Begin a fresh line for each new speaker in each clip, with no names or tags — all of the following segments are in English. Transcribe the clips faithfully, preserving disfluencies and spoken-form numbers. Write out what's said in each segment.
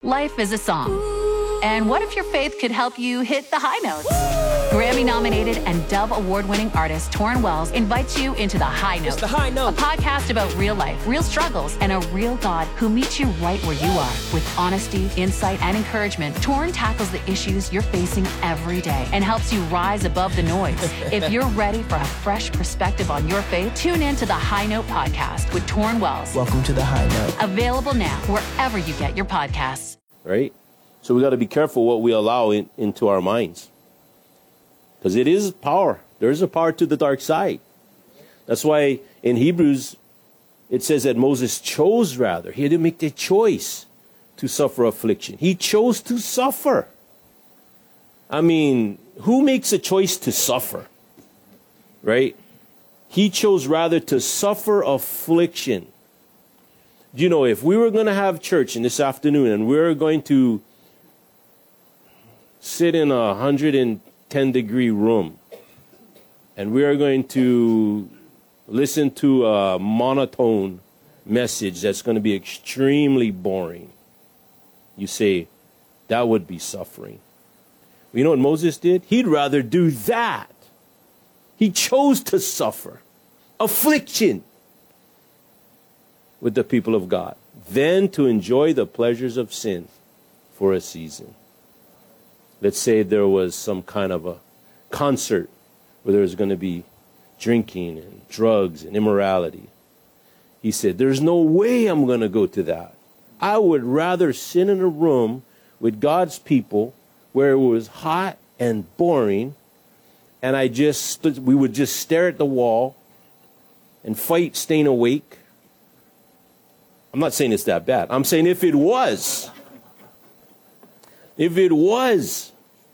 Life is a song. And what if your faith could help you hit the high notes? Grammy-nominated and Dove Award-winning artist Torrin Wells invites you into The High Note.
It's The High Note.
A podcast about real life, real struggles, and a real God who meets you right where you are. With honesty, insight, and encouragement, Torrin tackles the issues you're facing every day and helps you rise above the noise. If you're ready for a fresh perspective on your faith, tune in to The High Note podcast with Torrin Wells.
Welcome to The High Note.
Available now wherever you get your podcasts.
Right? So we got to be careful what we allow in, into our minds. Because it is power. There is a power to the dark side. That's why in Hebrews, it says that Moses chose rather. He had to make the choice to suffer affliction. He chose to suffer. I mean, who makes a choice to suffer? Right? He chose rather to suffer affliction. You know, if we were going to have church in this afternoon and we were going to sit in a one hundred ten degree room and we are going to listen to a monotone message that's going to be extremely boring, you say, that would be suffering. You know what Moses did? He'd rather do that. He chose to suffer affliction with the people of God than to enjoy the pleasures of sin for a season. Let's say there was some kind of a concert where there was going to be drinking and drugs and immorality. He said, there's no way I'm going to go to that. I would rather sit in a room with God's people where it was hot and boring, and I just we would just stare at the wall and fight staying awake. I'm not saying it's that bad. I'm saying if it was, if it was,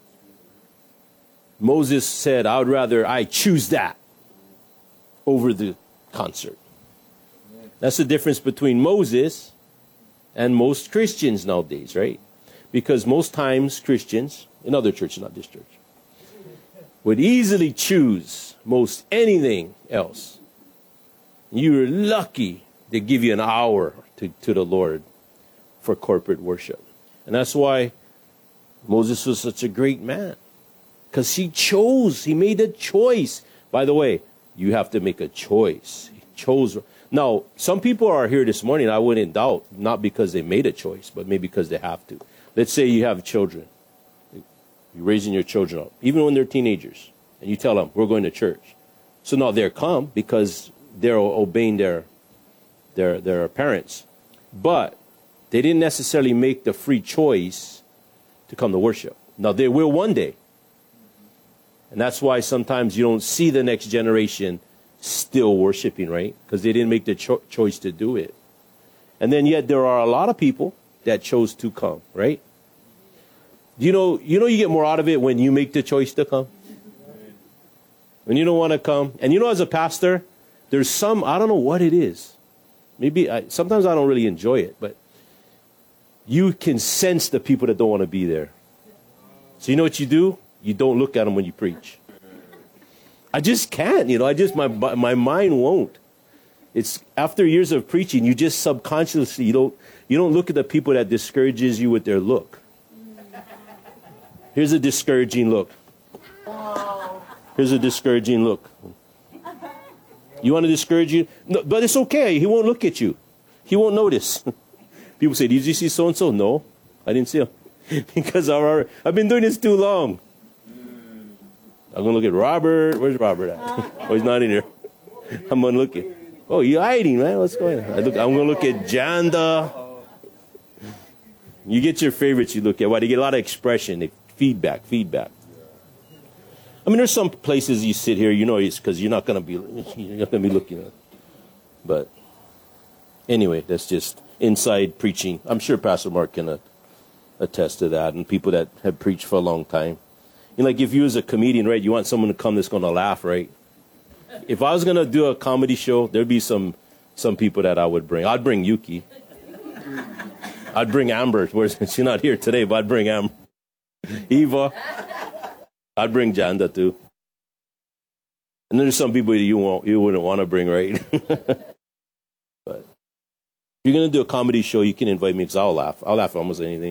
Moses said, I would rather I choose that over the concert. That's the difference between Moses and most Christians nowadays, right? Because most times Christians, in other churches, not this church, would easily choose most anything else. You're lucky they give you an hour to, to the Lord for corporate worship. And that's why Moses was such a great man. Because he chose, he made a choice. By the way, you have to make a choice. He chose. Now, some people are here this morning, I wouldn't doubt, not because they made a choice, but maybe because they have to. Let's say you have children. You're raising your children up, even when they're teenagers. And you tell them, we're going to church. So now they're come because they're obeying their, their, their parents. But they didn't necessarily make the free choice to come to worship. Now, they will one day. And that's why sometimes you don't see the next generation still worshiping, right? Because they didn't make the cho- choice to do it. And then yet there are a lot of people that chose to come, right? You know, you know you get more out of it when you make the choice to come. When you don't want to come. And you know, as a pastor, there's some, I don't know what it is. Maybe, I, sometimes I don't really enjoy it, but you can sense the people that don't want to be there. So you know what you do? You don't look at them when you preach. I just can't, you know, I just, my my mind won't. It's after years of preaching, you just subconsciously, you don't, you don't look at the people that discourages you with their look. Here's a discouraging look. Here's a discouraging look. You want to discourage you? No, but it's okay. He won't look at you. He won't notice. People say, did you see so-and-so? No, I didn't see him. Because I've, already, I've been doing this too long. I'm going to look at Robert. Where's Robert at? Oh, he's not in here. I'm going to look at, oh, you're hiding, man. What's going on? I look, I'm going to look at Janda. You get your favorites you look at. Why? They get a lot of expression, feedback, feedback. I mean, there's some places you sit here, you know, it's because you're not going to be, you're not going to be looking at it. But anyway, that's just inside preaching. I'm sure Pastor Mark can uh, attest to that, and people that have preached for a long time. You know, like if you as a comedian, right, you want someone to come that's going to laugh, right? If I was going to do a comedy show, there'd be some some people that I would bring. I'd bring Yuki. I'd bring Amber. Where's, she's not here today, but I'd bring Amber. Eva. I'd bring Janda too. And there's some people you won't, you wouldn't want to bring, right? But if you're going to do a comedy show, you can invite me because I'll laugh. I'll laugh at almost anything.